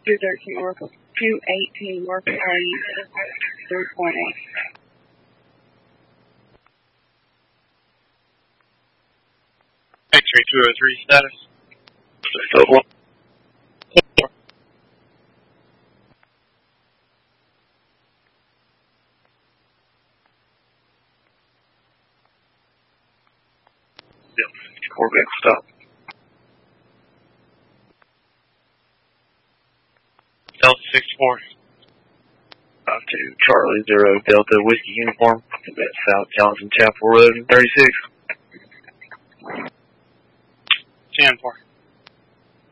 213 Oracle, 218 Oracle, 3.8. X-ray 203 status. Still one. Yep. Corvette stop. Delta 64. 52 Charlie 0 Delta Whiskey Uniform. That's South Johnson Chapel Road, 36. 10-4.